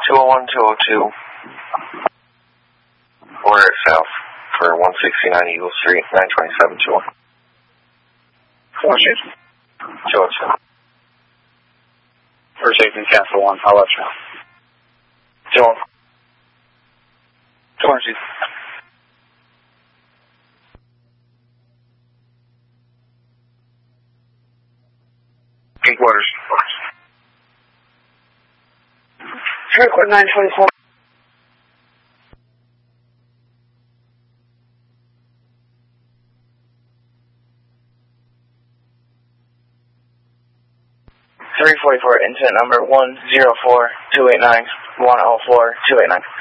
201, 202. Order south for 169 Eagle Street, 927, 201. 202. First agent cancel 1, I'll let you know. 201. 202. Quarters. Record 924. Incident number 104-289-104-289.